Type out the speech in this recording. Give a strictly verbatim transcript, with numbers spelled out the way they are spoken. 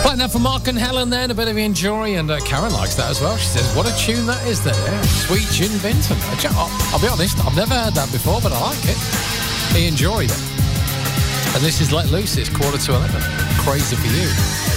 Playing that for Mark and Helen then, a bit of Enjoy, and uh, Karen likes that as well. She says, what a tune that is there. Yeah. Sweet Gin Vinton. I'll, I'll be honest, I've never heard that before, but I like it. He enjoyed it. And this is Let Loose, it's quarter to eleven. Crazy for you.